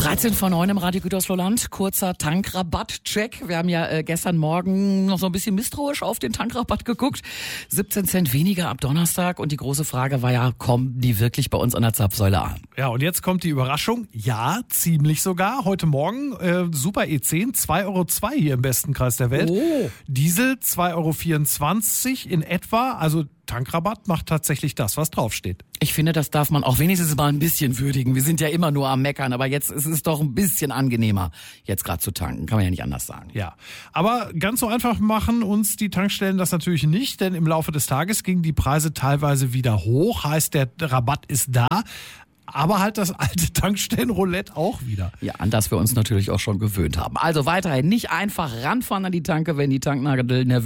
13:09 im Radio Gütersloh-Land. Kurzer Tankrabatt-Check. Wir haben ja gestern Morgen noch so ein bisschen misstrauisch auf den Tankrabatt geguckt. 17 Cent weniger ab Donnerstag. Und die große Frage war ja, kommen die wirklich bei uns an der Zapfsäule an? Ja, und jetzt kommt die Überraschung. Ja, ziemlich sogar. Heute Morgen Super E10, 2,02 € hier im besten Kreis der Welt. Oh. Diesel 2,24 € in etwa. Also Tankrabatt macht tatsächlich das, was draufsteht. Ich finde, das darf man auch wenigstens mal ein bisschen würdigen. Wir sind ja immer nur am Meckern, aber jetzt ist es doch ein bisschen angenehmer, jetzt gerade zu tanken. Kann man ja nicht anders sagen. Ja, aber ganz so einfach machen uns die Tankstellen das natürlich nicht, denn im Laufe des Tages gingen die Preise teilweise wieder hoch. Heißt, der Rabatt ist da. Aber halt das alte Tankstellenroulette auch wieder. Ja, an das wir uns natürlich auch schon gewöhnt haben. Also weiterhin nicht einfach ranfahren an die Tanke, wenn die Tanknadel nervös